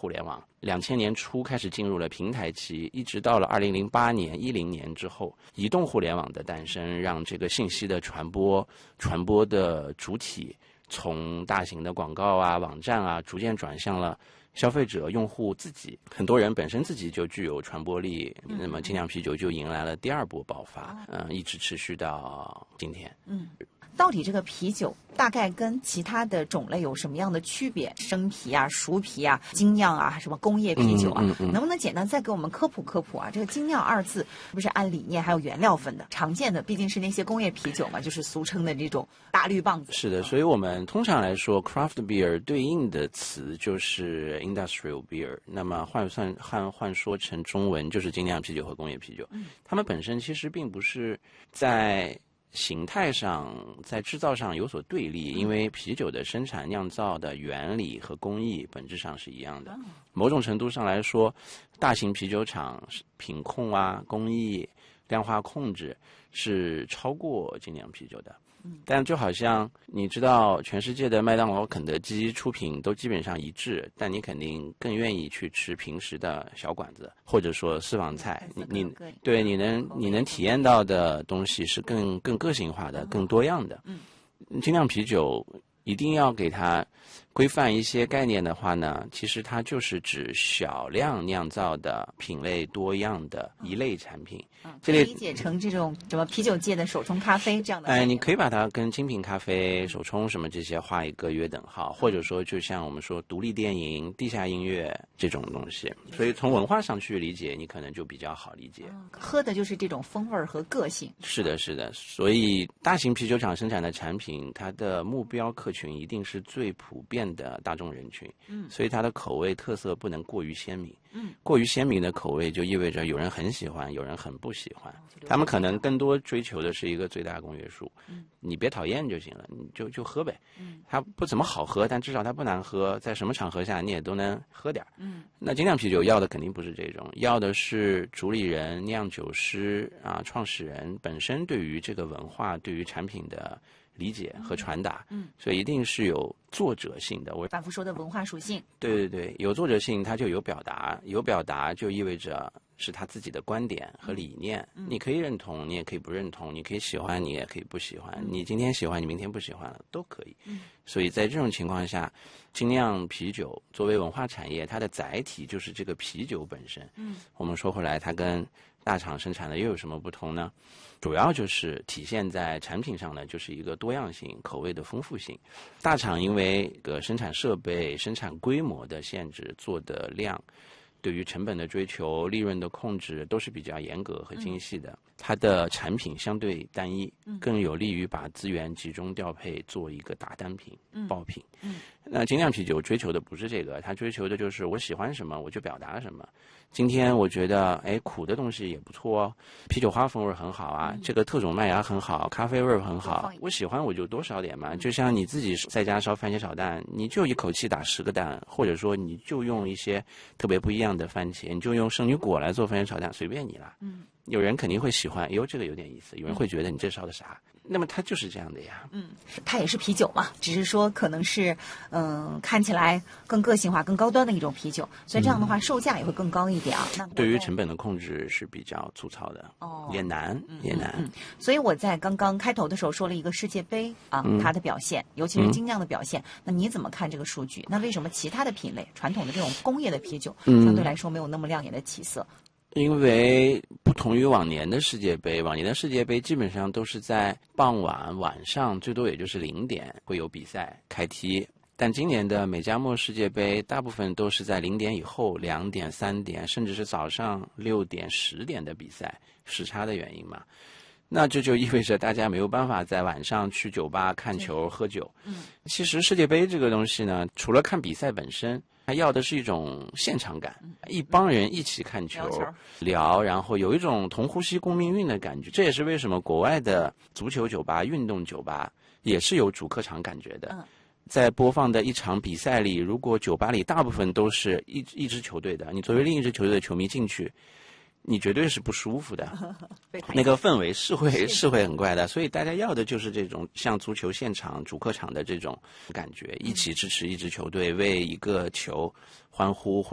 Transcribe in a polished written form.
互联网，2000年初开始进入了平台期，一直到了2008年、10年之后，移动互联网的诞生，让这个信息的传播的主体从大型的广告啊、网站啊，逐渐转向了消费者、用户自己。很多人本身自己就具有传播力，那么精酿啤酒就迎来了第二波爆发，一直持续到今天。 到底这个啤酒大概跟其他的种类有什么样的区别？生啤啊、熟啤啊、精酿啊、什么工业啤酒啊，能不能简单再给我们科普科普啊？这个精酿二字是不是按理念还有原料分的？常见的毕竟是那些工业啤酒嘛，就是俗称的这种大绿棒子。 是的，所以我们通常来说 craft beer 对应的词就是 industrial beer， 那么换说成中文就是精酿啤酒和工业啤酒。它们本身其实并不是在形态上在制造上有所对立，因为啤酒的生产酿造的原理和工艺本质上是一样的。某种程度上来说，大型啤酒厂品控啊、工艺、量化控制是超过精酿啤酒的。但就好像你知道全世界的麦当劳、肯德基出品都基本上一致，但你肯定更愿意去吃平时的小馆子，或者说私房菜。你能体验到的东西是更个性化的、更多样的。精酿啤酒一定要给它规范一些概念的话呢，其实它就是指小量酿造的品类多样的一类产品。 这类理解成这种什么啤酒界的手冲咖啡这样的。 你可以把它跟精品咖啡、手冲什么这些画一个约等号，或者说就像我们说独立电影、地下音乐这种东西。所以从文化上去理解，你可能就比较好理解。 喝的就是这种风味和个性。 是的，是的。所以大型啤酒厂生产的产品，它的目标客群一定是最普遍的大众人群。所以它的口味特色不能过于鲜明。过于鲜明的口味就意味着有人很喜欢，有人很不喜欢。他们可能更多追求的是一个最大公约数。你别讨厌就行了，你就喝呗。它不怎么好喝，但至少它不难喝，在什么场合下你也都能喝点。那精酿啤酒要的肯定不是这种，要的是主理人、酿酒师啊、创始人本身对于这个文化、对于产品的理解和传达。所以一定是有作者性的。我反复说的文化属性。 对，有作者性，它就有表达，有表达就意味着是他自己的观点和理念。你可以认同，你也可以不认同，你可以喜欢，你也可以不喜欢。你今天喜欢，你明天不喜欢了都可以。所以在这种情况下，精酿啤酒作为文化产业，它的载体就是这个啤酒本身。我们说回来，它跟大厂生产的又有什么不同呢？主要就是体现在产品上呢，就是一个多样性、口味的丰富性。大厂因为生产设备、生产规模的限制，做的量，对于成本的追求、利润的控制都是比较严格和精细的。它的产品相对单一，更有利于把资源集中调配，做一个大单品、爆品。那精酿啤酒追求的不是这个，它追求的就是我喜欢什么我就表达什么。今天我觉得苦的东西也不错哦，啤酒花风味很好啊，这个特种麦芽很好，咖啡味很好，我喜欢我就多烧点嘛。就像你自己在家烧番茄炒蛋，你就一口气打10个蛋，或者说你就用一些特别不一样的番茄，你就用圣女果来做番茄炒蛋，随便你啦。有人肯定会喜欢，这个有点意思。有人会觉得你这烧的啥？那么它就是这样的呀。 它也是啤酒嘛，只是说可能是看起来更个性化、更高端的一种啤酒，所以这样的话售价也会更高一点啊。那对于成本的控制是比较粗糙的，也难。 所以我在刚刚开头的时候说了一个世界杯啊，它的表现，尤其是精酿的表现。那你怎么看这个数据？那为什么其他的品类、传统的这种工业的啤酒相对来说没有那么亮眼的起色？ 因为不同于往年的世界杯，往年的世界杯基本上都是在傍晚、晚上，最多也就是0点会有比赛开踢。但今年的美加墨世界杯大部分都是在0点以后，2点、3点，甚至是早上6点、10点的比赛，时差的原因嘛。那这就意味着大家没有办法在晚上去酒吧看球、喝酒。其实世界杯这个东西呢，除了看比赛本身，它要的是一种现场感，一帮人一起看球聊，然后有一种同呼吸共命运的感觉。这也是为什么国外的足球酒吧、运动酒吧也是有主客场感觉的。在播放的一场比赛里，如果酒吧里大部分都是一支球队的，你作为另一支球队的球迷进去，你绝对是不舒服的，那个氛围是会很怪的。所以大家要的就是这种像足球现场主客场的这种感觉，一起支持一支球队，为一个球欢呼。